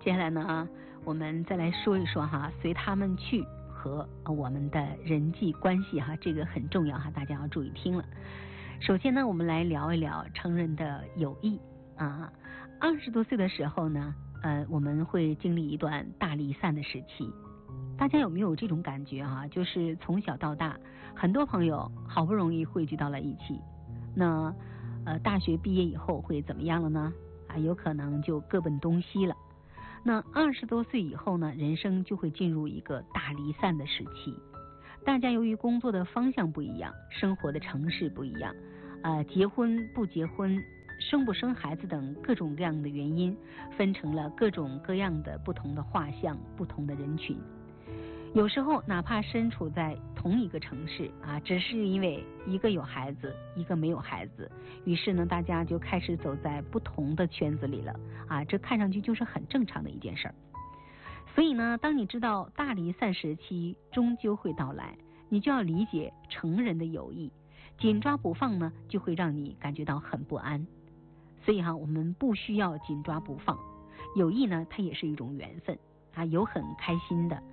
接下来呢，我们再来说一说哈，随他们去和我们的人际关系哈，这个很重要哈，大家要注意听了。首先呢，我们来聊一聊成人的友谊啊。20多岁的时候呢，我们会经历一段大离散的时期。大家有没有这种感觉啊？就是从小到大，很多朋友好不容易汇聚到了一起，那大学毕业以后会怎么样了呢？有可能就各奔东西了。那20多岁以后呢，人生就会进入一个大离散的时期。大家由于工作的方向不一样，生活的城市不一样，结婚不结婚，生不生孩子等各种各样的原因，分成了各种各样的不同的画像，不同的人群。有时候哪怕身处在同一个城市只是因为一个有孩子，一个没有孩子，于是呢，大家就开始走在不同的圈子里了这看上去就是很正常的一件事儿。所以呢，当你知道大离散时期终究会到来，你就要理解成人的友谊，紧抓不放呢，就会让你感觉到很不安。所以我们不需要紧抓不放，友谊呢，它也是一种缘分有很开心的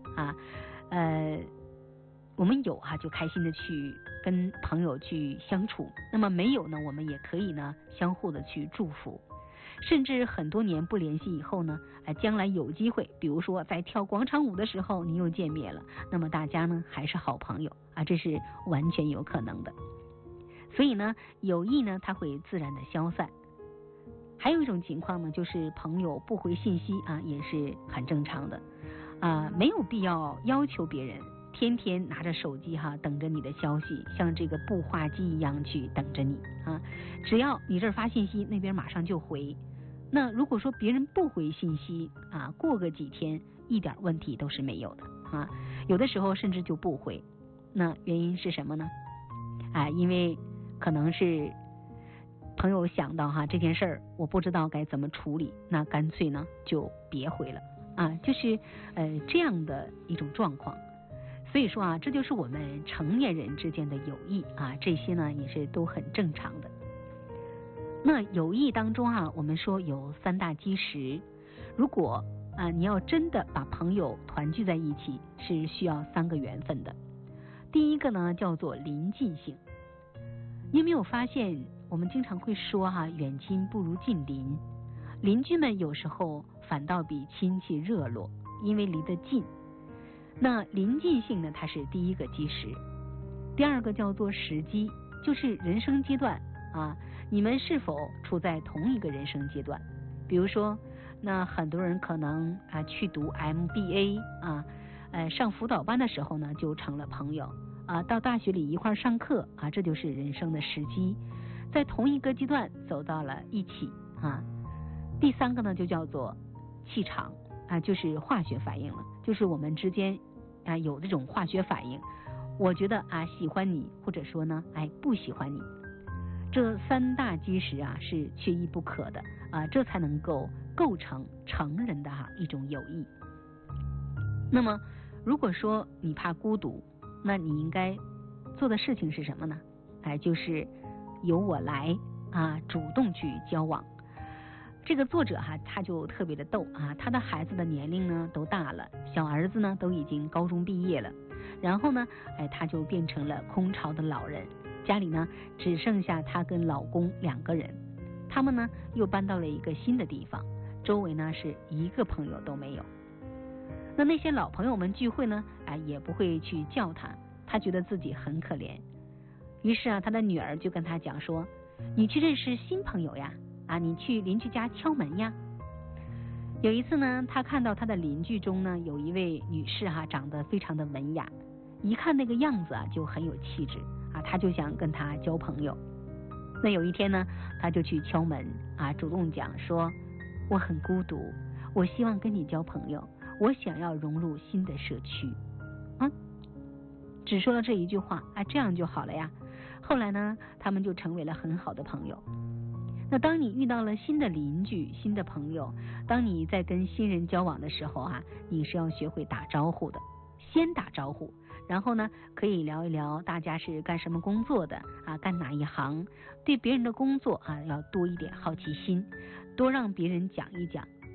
我们有就开心的去跟朋友去相处，那么没有呢，我们也可以呢相互的去祝福，甚至很多年不联系以后呢，将来有机会，比如说在跳广场舞的时候你又见面了，那么大家呢还是好朋友这是完全有可能的。所以呢，友谊呢它会自然的消散。还有一种情况呢，就是朋友不回信息也是很正常的没有必要要求别人天天拿着手机等着你的消息，像这个步话机一样去等着你只要你这儿发信息，那边马上就回。那如果说别人不回信息过个几天一点问题都是没有的有的时候甚至就不回。那原因是什么呢？因为可能是朋友想到这件事儿我不知道该怎么处理，那干脆呢就别回了就是这样的一种状况。所以说这就是我们成年人之间的友谊这些呢也是都很正常的。那友谊当中我们说有3大基石，如果你要真的把朋友团聚在一起，是需要3个缘分的。第一个呢叫做邻近性。你有没有发现我们经常会说远亲不如近邻，邻居们有时候反倒比亲戚热络，因为离得近。那邻近性呢，它是第一个基石。第二个叫做时机，就是人生阶段你们是否处在同一个人生阶段。比如说那很多人可能去读 MBA 上辅导班的时候呢就成了朋友到大学里一块上课这就是人生的时机，在同一个阶段走到了一起第3个呢就叫做气场就是化学反应了，就是我们之间有这种化学反应，我觉得喜欢你，或者说呢不喜欢你。这3大基石是缺一不可的这才能够构成成人的一种友谊。那么如果说你怕孤独，那你应该做的事情是什么呢？就是由我来主动去交往。这个作者他就特别的逗他的孩子的年龄呢都大了，小儿子呢都已经高中毕业了，然后呢他就变成了空巢的老人，家里呢只剩下他跟老公2个人，他们呢又搬到了一个新的地方，周围呢是一个朋友都没有。那些老朋友们聚会呢也不会去叫他，他觉得自己很可怜。于是他的女儿就跟他讲说，你去认识新朋友呀你去邻居家敲门呀。有一次呢，他看到他的邻居中呢有一位女士长得非常的文雅，一看那个样子就很有气质他就想跟她交朋友。那有一天呢，他就去敲门主动讲说，我很孤独，我希望跟你交朋友，我想要融入新的社区只说了这一句话这样就好了呀。后来呢，他们就成为了很好的朋友。那当你遇到了新的邻居、新的朋友，当你在跟新人交往的时候你是要学会打招呼的，先打招呼，然后呢可以聊一聊大家是干什么工作的干哪一行，对别人的工作要多一点好奇心，多让别人讲一讲，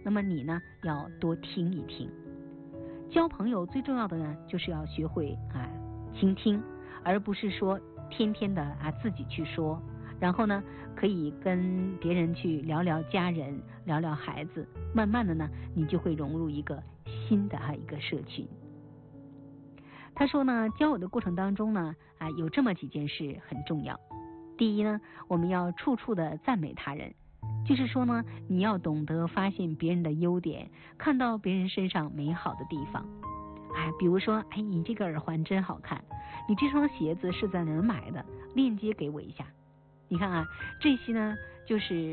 那么你呢要多听一听。交朋友最重要的呢，就是要学会倾听，而不是说天天的自己去说，然后呢可以跟别人去聊聊家人，聊聊孩子，慢慢的呢你就会融入一个新的一个社群。他说呢，交友的过程当中呢有这么几件事很重要。第一呢，我们要处处的赞美他人，就是说呢，你要懂得发现别人的优点，看到别人身上美好的地方。比如说，你这个耳环真好看，你这双鞋子是在哪儿买的？链接给我一下。你看这些呢，就是